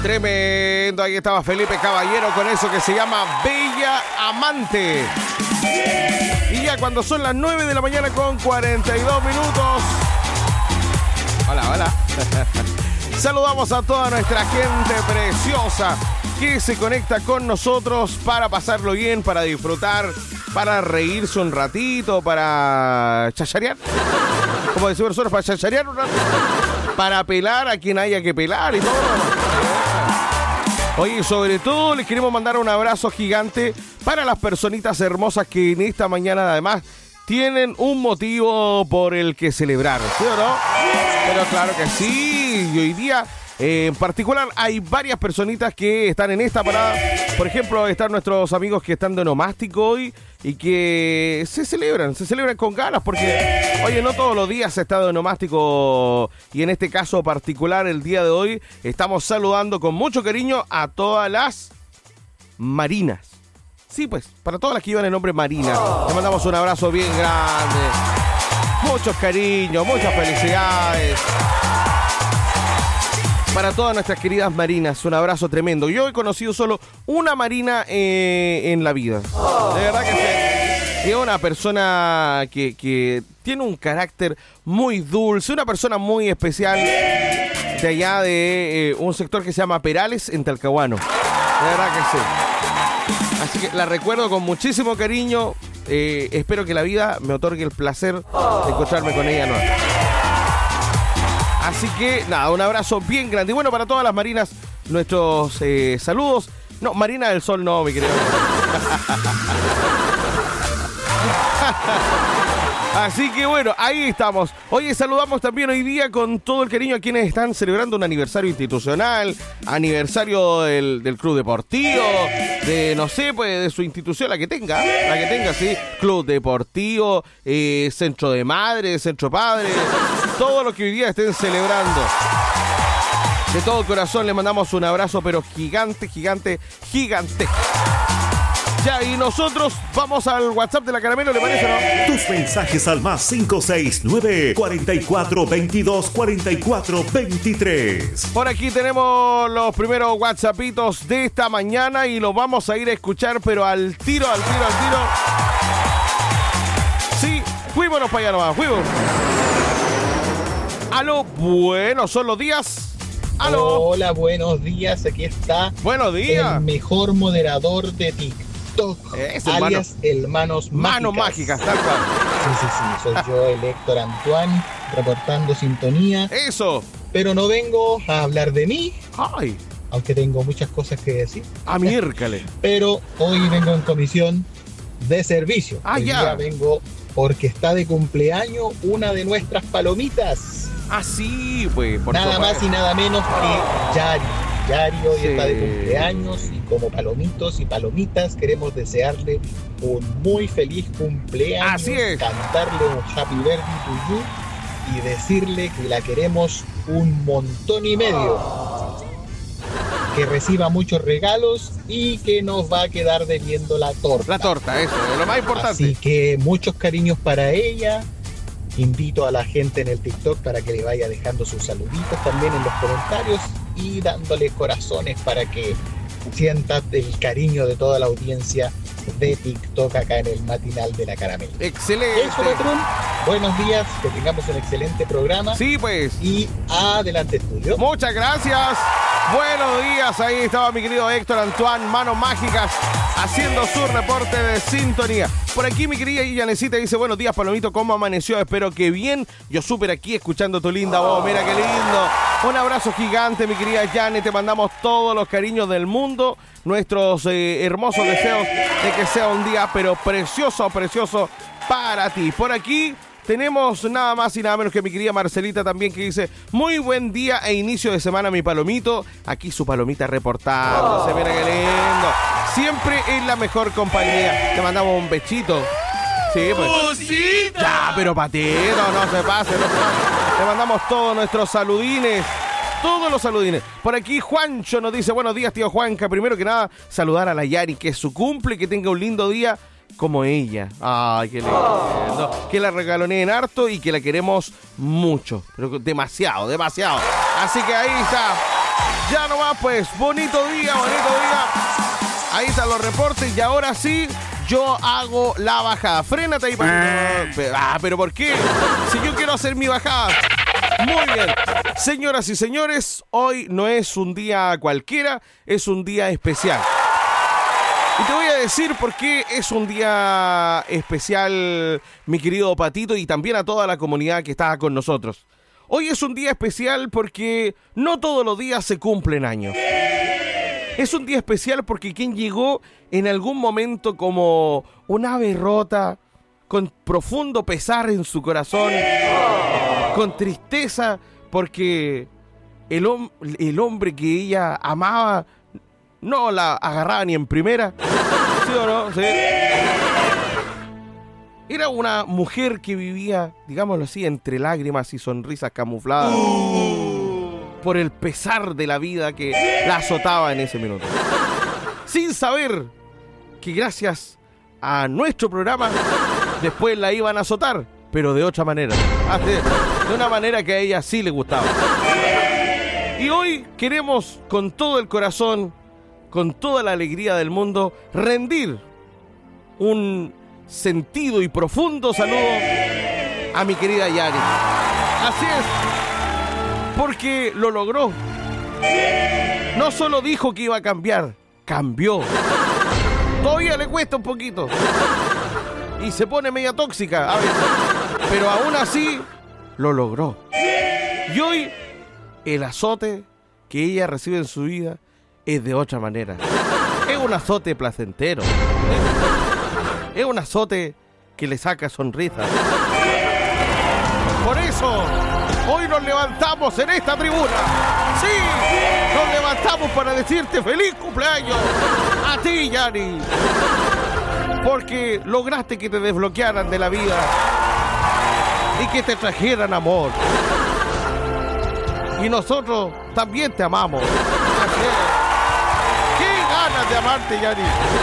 Tremendo, ahí estaba Felipe Caballero con eso que se llama Bella Amante. Y ya cuando son las 9 de la mañana con 42 minutos. Hola. Saludamos a toda nuestra gente preciosa que se conecta con nosotros para pasarlo bien, para disfrutar, para reírse un ratito, para chacharear. Como decimos nosotros, para chacharear un ratito. Para pelar a quien haya que pelar y todo. Oye, sobre todo les queremos mandar un abrazo gigante para las personitas hermosas que en esta mañana además tienen un motivo por el que celebrar, ¿sí o no? Pero claro que sí, y hoy día en particular hay varias personitas que están en esta parada. Por ejemplo, están nuestros amigos que están de onomástico hoy y que se celebran con ganas porque, oye, no todos los días se está de onomástico y en este caso particular el día de hoy estamos saludando con mucho cariño a todas las marinas. Sí, pues, para todas las que llevan el nombre Marina, les mandamos un abrazo bien grande, muchos cariños, muchas felicidades. Para todas nuestras queridas marinas, un abrazo tremendo. Yo he conocido solo una marina en la vida. De verdad que sí. Es una persona que tiene un carácter muy dulce, una persona muy especial de allá de un sector que se llama Perales, en Talcahuano. De verdad que sí. Así que la recuerdo con muchísimo cariño. Espero que la vida me otorgue el placer de encontrarme con ella nuevamente. Así que, nada, un abrazo bien grande. Y bueno, para todas las marinas, nuestros saludos. No, Marina del Sol no, mi querido. Así que bueno, ahí estamos. Oye, saludamos también hoy día con todo el cariño a quienes están celebrando un aniversario institucional, aniversario del club deportivo, de, no sé, pues de su institución, la que tenga, sí. Club deportivo, centro de madres, centro padres, todo lo que hoy día estén celebrando. De todo corazón le mandamos un abrazo, pero gigante. Ya, y nosotros vamos al WhatsApp de la Caramelo, ¿le parece, no? Tus mensajes al más 569-4422-4423. Por aquí tenemos los primeros WhatsAppitos de esta mañana y los vamos a ir a escuchar, pero al tiro. Sí, fuímonos para allá nomás, fuimos. Aló, buenos son los días. Aló. Hola, buenos días, aquí está. Buenos días. El mejor moderador de TikTok, alias el Manos Mágicas, tal cual. Sí, soy yo, el Héctor Antoine, reportando sintonía. Eso. Pero no vengo a hablar de mí. Ay. Aunque tengo muchas cosas que decir. Miércoles. Pero hoy vengo en comisión de servicio. Hoy día vengo porque está de cumpleaños una de nuestras palomitas. Sí, pues. Nada más y nada menos que Yari. Yari hoy está de cumpleaños y como palomitos y palomitas queremos desearle un muy feliz cumpleaños. Así es. Cantarle un Happy Birthday to you y decirle que la queremos un montón y medio. Que reciba muchos regalos y que nos va a quedar debiendo la torta. La torta, eso, es lo más importante. Así que muchos cariños para ella. Invito a la gente en el TikTok para que le vaya dejando sus saluditos también en los comentarios y dándole corazones para que sienta el cariño de toda la audiencia de TikTok acá en el matinal de la Caramelo. Excelente. Eso, patrón. Buenos días, que tengamos un excelente programa. Sí, pues. Y adelante, estudio. Muchas gracias. Buenos días, ahí estaba mi querido Héctor Antoine, Manos Mágicas, haciendo su reporte de sintonía. Por aquí mi querida Yanecita dice, buenos días, Palomito, ¿cómo amaneció? Espero que bien. Yo súper aquí escuchando tu linda voz, mira qué lindo. Un abrazo gigante, mi querida Yane, te mandamos todos los cariños del mundo, nuestros hermosos deseos de que sea un día, pero precioso para ti. Por aquí tenemos nada más y nada menos que mi querida Marcelita también, que dice, muy buen día e inicio de semana, mi palomito. Aquí su palomita reportándose, mira qué lindo. Siempre en la mejor compañía. Te mandamos un bechito. Sí, pues. ¡Cosita! Ya, pero patito, no se pase. Te mandamos todos nuestros saludines. Todos los saludines. Por aquí Juancho nos dice, buenos días, tío Juanca. Primero que nada, saludar a la Yari, que es su cumple, que tenga un lindo día como ella. Ay, qué lindo. Que la regaloneen harto y que la queremos mucho. Pero demasiado. Así que ahí está. Ya nos nomás, pues, bonito día. Ahí están los reportes y ahora sí, yo hago la bajada. Frénate ahí, Patito. ¿Pero por qué? Si yo quiero hacer mi bajada. Muy bien. Señoras y señores, hoy no es un día cualquiera, es un día especial. Y te voy a decir por qué es un día especial, mi querido Patito, y también a toda la comunidad que está con nosotros. Hoy es un día especial porque no todos los días se cumplen años. Es un día especial porque quien llegó en algún momento como un ave rota, con profundo pesar en su corazón, con tristeza, porque el hombre que ella amaba no la agarraba ni en primera. ¿Sí o no? ¿Sí? Era una mujer que vivía, digámoslo así, entre lágrimas y sonrisas camufladas por el pesar de la vida que la azotaba en ese minuto. Sin saber que gracias a nuestro programa después la iban a azotar, pero de otra manera. De una manera que a ella sí le gustaba. Y hoy queremos con todo el corazón, con toda la alegría del mundo, rendir un sentido y profundo saludo a mi querida Yari. Así es, porque lo logró. No solo dijo que iba a cambiar, cambió. Todavía le cuesta un poquito y se pone media tóxica a veces, pero aún así lo logró. Y hoy el azote que ella recibe en su vida es de otra manera. Es un azote placentero. Es un azote que le saca sonrisas. Por eso, hoy nos levantamos en esta tribuna. Sí, nos levantamos para decirte feliz cumpleaños a ti, Yani. Porque lograste que te desbloquearan de la vida y que te trajeran amor. Y nosotros también te amamos. Así es. De amarte, Yani.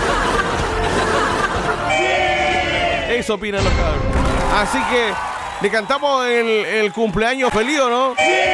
Eso opinan los cabros. Así que le cantamos el cumpleaños feliz, ¿o no?